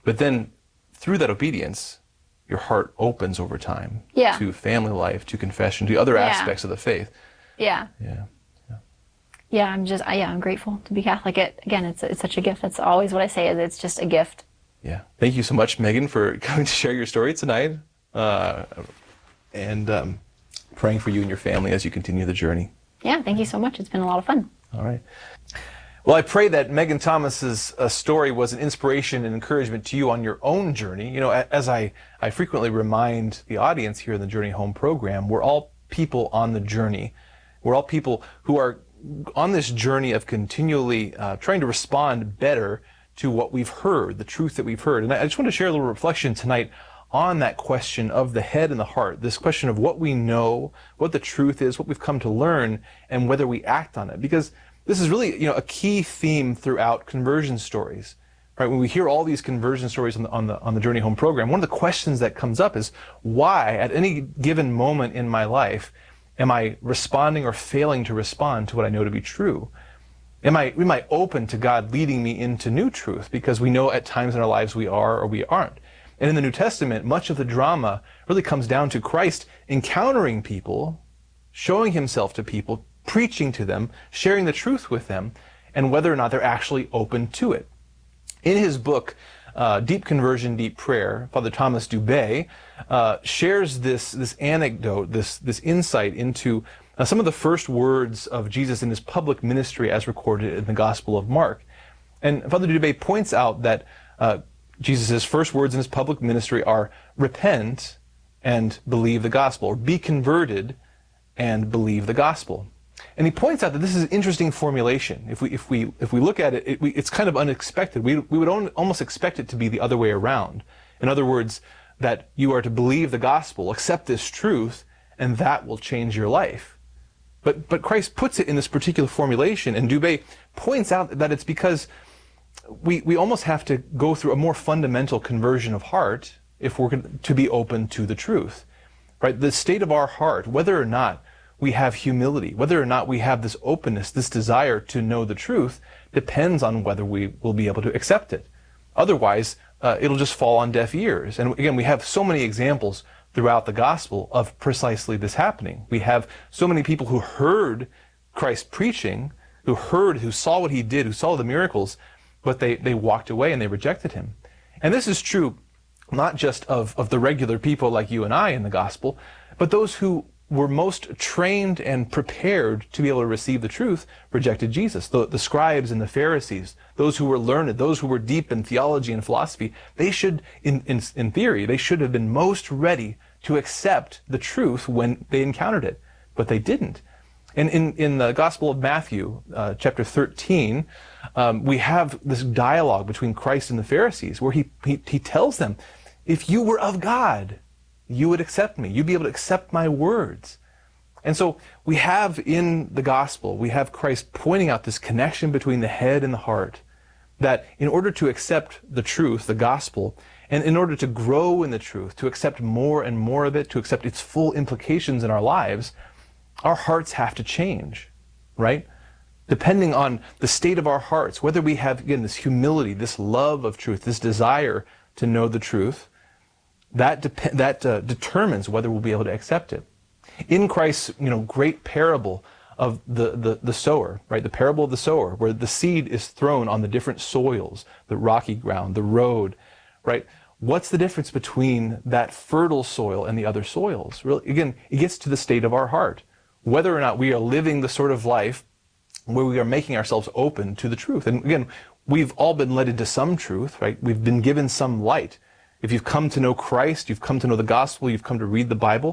But then through that obedience, your heart opens over time to family life, to confession, to other aspects of the faith. Yeah. Yeah. Yeah, I'm grateful to be Catholic. It's such a gift. That's always what I say, is it's just a gift. Yeah. Thank you so much, Megan, for coming to share your story tonight, and praying for you and your family as you continue the journey. Yeah, thank you so much. It's been a lot of fun. All right. Well, I pray that Megan Thomas's story was an inspiration and encouragement to you on your own journey. You know, as I frequently remind the audience here in the Journey Home program, we're all people on the journey. We're all people who are on this journey of continually trying to respond better to what we've heard, the truth that we've heard. And I just want to share a little reflection tonight on that question of the head and the heart, this question of what we know, what the truth is, what we've come to learn, and whether we act on it. Because this is really, a key theme throughout conversion stories. Right? When we hear all these conversion stories on the Journey Home program, one of the questions that comes up is, why, at any given moment in my life, am I responding or failing to respond to what I know to be true? Am I open to God leading me into new truth? Because we know at times in our lives we are or we aren't. And in the New Testament, much of the drama really comes down to Christ encountering people, showing himself to people, preaching to them, sharing the truth with them, and whether or not they're actually open to it. In his book, Deep Conversion, Deep Prayer, Father Thomas Dubay shares this anecdote, this insight into some of the first words of Jesus in his public ministry as recorded in the Gospel of Mark. And Father Dubay points out that Jesus' first words in his public ministry are, repent and believe the gospel, or be converted and believe the gospel. And he points out that this is an interesting formulation. If we look at it, it's kind of unexpected. We would almost expect it to be the other way around. In other words, that you are to believe the gospel, accept this truth, and that will change your life. But Christ puts it in this particular formulation, and Dubay points out that it's because we almost have to go through a more fundamental conversion of heart if we're going to be open to the truth. Right? The state of our heart, whether or not we have humility, whether or not we have this openness, this desire to know the truth, depends on whether we will be able to accept it. Otherwise, it'll just fall on deaf ears. And again, we have so many examples throughout the gospel of precisely this happening. We have so many people who heard Christ preaching, who saw what he did, who saw the miracles, but they walked away and they rejected him. And this is true not just of the regular people like you and I in the gospel, but those who were most trained and prepared to be able to receive the truth rejected Jesus. The scribes and the Pharisees, those who were learned, those who were deep in theology and philosophy, they should, in theory, they should have been most ready to accept the truth when they encountered it, but they didn't. And in the Gospel of Matthew, chapter 13, we have this dialogue between Christ and the Pharisees where he tells them, if you were of God, you would accept me. You'd be able to accept my words. And so we have in the gospel, we have Christ pointing out this connection between the head and the heart, that in order to accept the truth, the gospel, and in order to grow in the truth, to accept more and more of it, to accept its full implications in our lives, our hearts have to change, right? Depending on the state of our hearts, whether we have, again, this humility, this love of truth, this desire to know the truth, that determines whether we'll be able to accept it. In Christ's great parable of the sower, right? The parable of the sower, where the seed is thrown on the different soils, the rocky ground, the road, right? What's the difference between that fertile soil and the other soils? Really, again, it gets to the state of our heart. Whether or not we are living the sort of life where we are making ourselves open to the truth. And again, we've all been led into some truth, right? We've been given some light. If you've come to know Christ, you've come to know the gospel, you've come to read the Bible.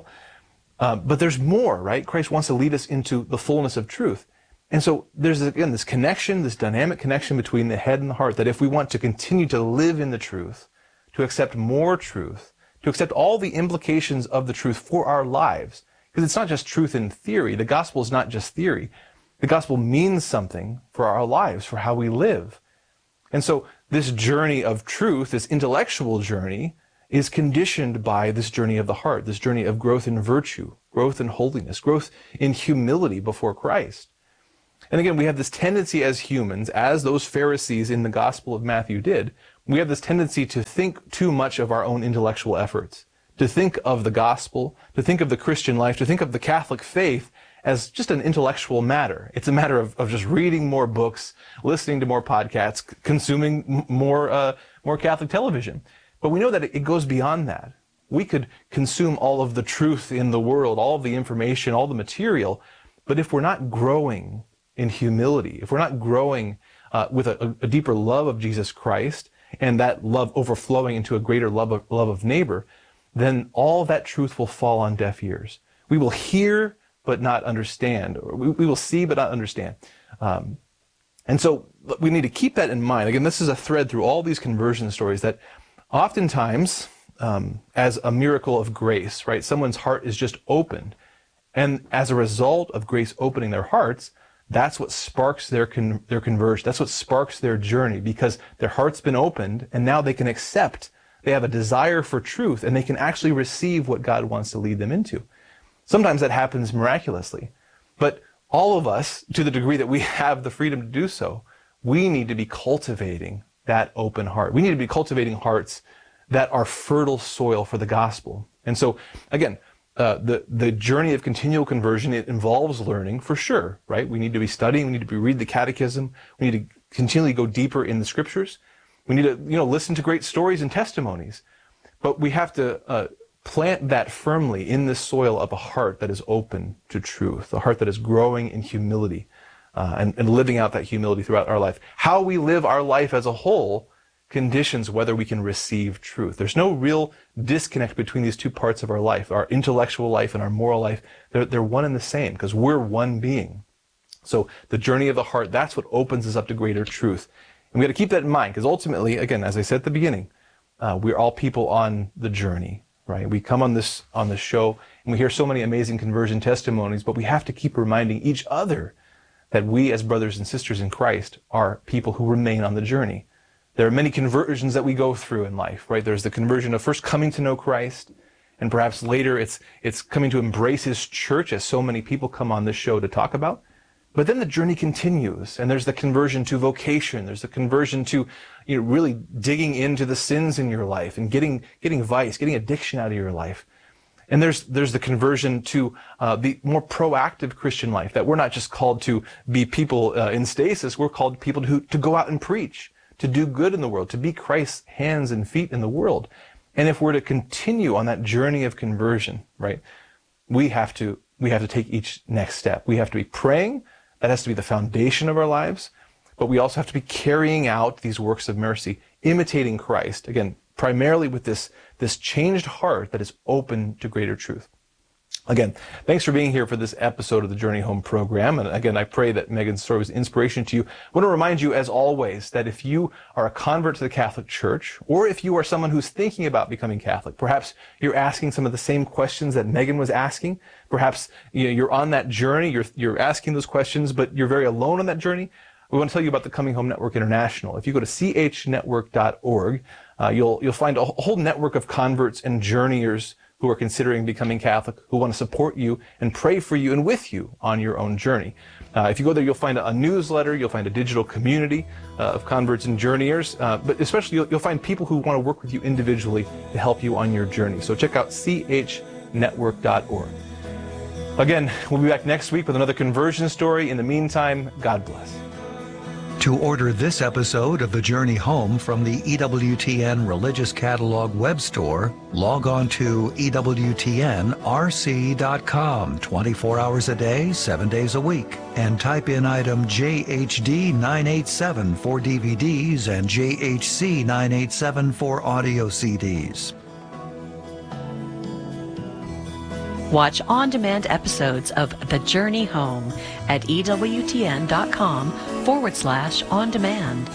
But there's more, right? Christ wants to lead us into the fullness of truth. And so there's, again, this connection, this dynamic connection between the head and the heart, that if we want to continue to live in the truth, to accept more truth, to accept all the implications of the truth for our lives, because it's not just truth in theory. The gospel is not just theory. The gospel means something for our lives, for how we live. And so this journey of truth, this intellectual journey, is conditioned by this journey of the heart, this journey of growth in virtue, growth in holiness, growth in humility before Christ. And again, we have this tendency as humans, as those Pharisees in the Gospel of Matthew did, We have this tendency to think too much of our own intellectual efforts, to think of the gospel, to think of the Christian life, to think of the Catholic faith as just an intellectual matter. It's a matter of just reading more books, listening to more podcasts, consuming more Catholic television. But we know that it goes beyond that. We could consume all of the truth in the world, all of the information, all the material, but if we're not growing in humility, if we're not growing with a deeper love of Jesus Christ, and that love overflowing into a greater love of neighbor, then all that truth will fall on deaf ears. We will hear but not understand. Or we will see but not understand. And so we need to keep that in mind. Again, this is a thread through all these conversion stories that oftentimes, as a miracle of grace, right, someone's heart is just opened. And as a result of grace opening their hearts, that's what sparks their conversion. That's what sparks their journey, because their heart's been opened and now they can accept. They have a desire for truth and they can actually receive what God wants to lead them into. Sometimes that happens miraculously, but all of us, to the degree that we have the freedom to do so, we need to be cultivating that open heart. We need to be cultivating hearts that are fertile soil for the gospel. And so, again, the journey of continual conversion, it involves learning for sure, right? We need to be studying. We need to be read the catechism. We need to continually go deeper in the scriptures. We need to, listen to great stories and testimonies. But we have to plant that firmly in the soil of a heart that is open to truth, a heart that is growing in humility, and living out that humility throughout our life. How we live our life as a whole conditions whether we can receive truth. There's no real disconnect between these two parts of our life, our intellectual life and our moral life. They're one and the same, because we're one being. So the journey of the heart, that's what opens us up to greater truth. And we got to keep that in mind, because ultimately, again, as I said at the beginning, we're all people on the journey, right? We come on this show and we hear so many amazing conversion testimonies, but we have to keep reminding each other that we as brothers and sisters in Christ are people who remain on the journey. There are many conversions that we go through in life, right? There's the conversion of first coming to know Christ, and perhaps later it's coming to embrace His church, as so many people come on this show to talk about. But then the journey continues, and there's the conversion to vocation. There's the conversion to, really digging into the sins in your life and getting vice, getting addiction out of your life. And there's the conversion to the more proactive Christian life, that we're not just called to be people in stasis. We're called people to go out and preach, to do good in the world, to be Christ's hands and feet in the world. And if we're to continue on that journey of conversion, right, we have to take each next step. We have to be praying. That has to be the foundation of our lives. But we also have to be carrying out these works of mercy, imitating Christ, again, primarily with this changed heart that is open to greater truth. Again, thanks for being here for this episode of the Journey Home program. And again, I pray that Megan's story was inspiration to you. I want to remind you, as always, that if you are a convert to the Catholic Church, or if you are someone who's thinking about becoming Catholic, perhaps you're asking some of the same questions that Megan was asking. Perhaps you're on that journey, you're asking those questions, but you're very alone on that journey. We want to tell you about the Coming Home Network International. If you go to chnetwork.org, you'll find a whole network of converts and journeyers who are considering becoming Catholic, who want to support you and pray for you and with you on your own journey. If you go there, you'll find a newsletter, you'll find a digital community of converts and journeyers, but especially you'll find people who want to work with you individually to help you on your journey. So check out chnetwork.org. Again, we'll be back next week with another conversion story. In the meantime, God bless. To order this episode of The Journey Home from the EWTN Religious Catalog web store, log on to EWTNRC.com 24 hours a day, 7 days a week, and type in item JHD 987 for DVDs and JHC 987 for audio CDs. Watch on-demand episodes of The Journey Home at EWTN.com/on-demand.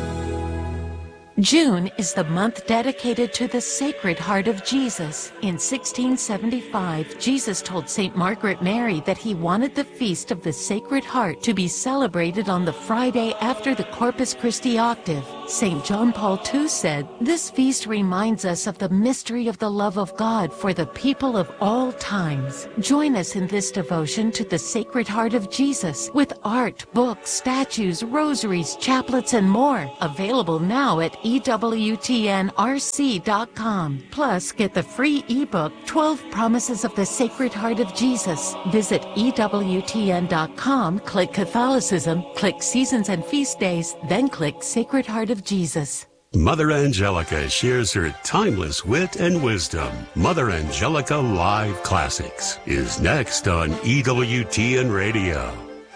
June is the month dedicated to the Sacred Heart of Jesus. In 1675, Jesus told St. Margaret Mary that he wanted the Feast of the Sacred Heart to be celebrated on the Friday after the Corpus Christi octave. St. John Paul II said, "This feast reminds us of the mystery of the love of God for the people of all times." Join us in this devotion to the Sacred Heart of Jesus with art, books, statues, rosaries, chaplets, and more. Available now at EWTNRC.com. Plus, get the free ebook, 12 Promises of the Sacred Heart of Jesus. Visit EWTN.com, click Catholicism, click Seasons and Feast Days, then click Sacred Heart of Jesus. Mother Angelica shares her timeless wit and wisdom. Mother Angelica Live Classics is next on EWTN Radio.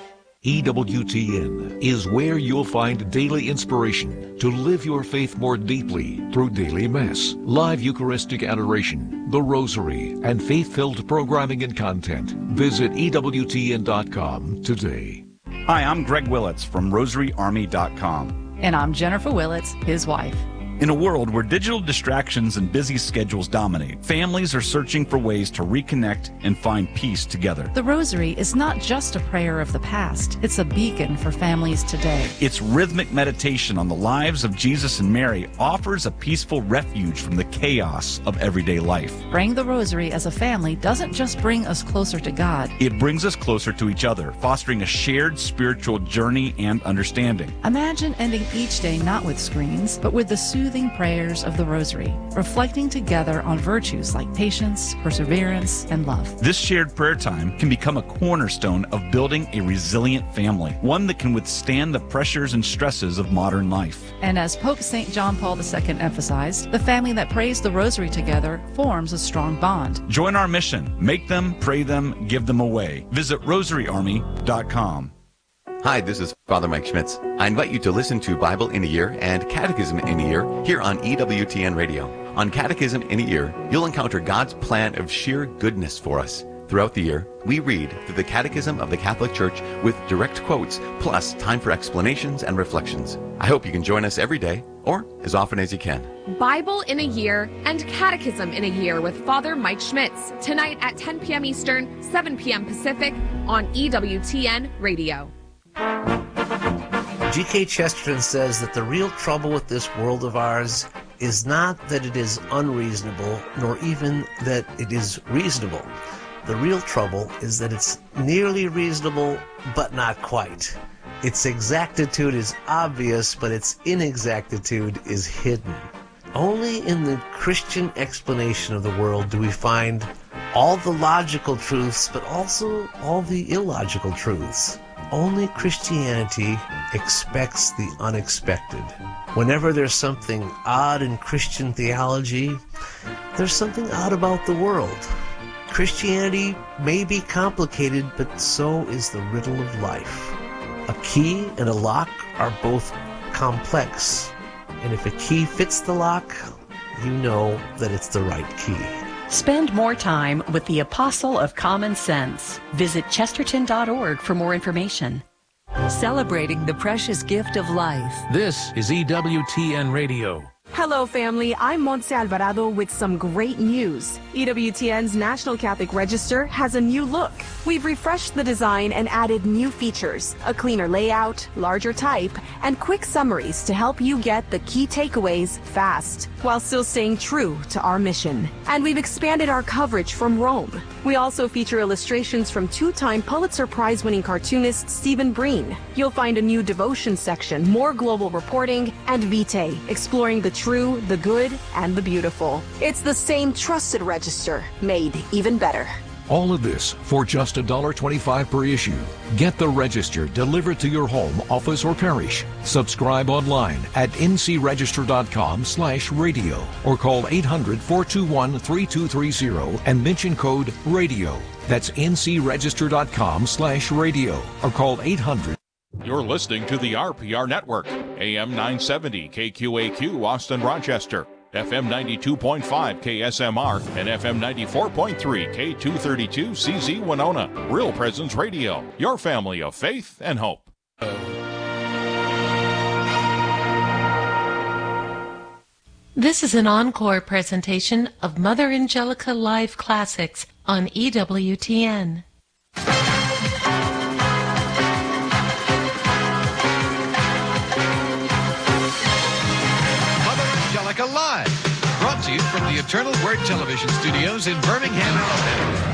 EWTN is where you'll find daily inspiration to live your faith more deeply through daily Mass, live Eucharistic adoration, the Rosary, and faith-filled programming and content. Visit EWTN.com today. Hi, I'm Greg Willits from RosaryArmy.com. And I'm Jennifer Willits, his wife. In a world where digital distractions and busy schedules dominate, families are searching for ways to reconnect and find peace together. The Rosary is not just a prayer of the past. It's a beacon for families today. Its rhythmic meditation on the lives of Jesus and Mary offers a peaceful refuge from the chaos of everyday life. Praying the Rosary as a family doesn't just bring us closer to God. It brings us closer to each other, fostering a shared spiritual journey and understanding. Imagine ending each day not with screens, but with the soothing prayers of the Rosary, reflecting together on virtues like patience, perseverance, and love. This shared prayer time can become a cornerstone of building a resilient family, one that can withstand the pressures and stresses of modern life. And as Pope St. John Paul II emphasized, the family that prays the Rosary together forms a strong bond. Join our mission. Make them, pray them, give them away. Visit RosaryArmy.com. Hi, this is Father Mike Schmitz. I invite you to listen to Bible in a Year and Catechism in a Year here on EWTN Radio. On Catechism in a Year, you'll encounter God's plan of sheer goodness for us. Throughout the year, we read through the Catechism of the Catholic Church with direct quotes, plus time for explanations and reflections. I hope you can join us every day, or as often as you can. Bible in a Year and Catechism in a Year with Father Mike Schmitz, tonight at 10 p.m. Eastern, 7 p.m. Pacific on EWTN Radio. G.K. Chesterton says that the real trouble with this world of ours is not that it is unreasonable, nor even that it is reasonable. The real trouble is that it's nearly reasonable, but not quite. Its exactitude is obvious, but its inexactitude is hidden. Only in the Christian explanation of the world do we find all the logical truths, but also all the illogical truths. Only Christianity expects the unexpected. Whenever there's something odd in Christian theology, there's something odd about the world. Christianity may be complicated, but so is the riddle of life. A key and a lock are both complex, and if a key fits the lock, you know that it's the right key. Spend more time with the Apostle of Common Sense. Visit Chesterton.org for more information. Celebrating the precious gift of life. This is EWTN Radio. Hello, family. I'm Montse Alvarado with some great news. EWTN's National Catholic Register has a new look. We've refreshed the design and added new features, a cleaner layout, larger type, and quick summaries to help you get the key takeaways fast, while still staying true to our mission. And we've expanded our coverage from Rome. We also feature illustrations from two-time Pulitzer Prize-winning cartoonist Stephen Breen. You'll find a new devotion section, more global reporting, and Vitae, exploring the true, the good, and the beautiful. It's the same trusted register, made even better. All of this for just $1.25 per issue. Get the Register delivered to your home, office, or parish. Subscribe online at ncregister.com/radio or call 800-421-3230 and mention code RADIO. That's ncregister.com/radio or call 800. You're listening to the RPR Network, AM 970 KQAQ Austin Rochester, FM 92.5 KSMR, and FM 94.3 K232 CZ Winona. Real Presence Radio, your family of faith and hope. This is an encore presentation of Mother Angelica Live Classics on EWTN. Television Studios in Birmingham, Alabama.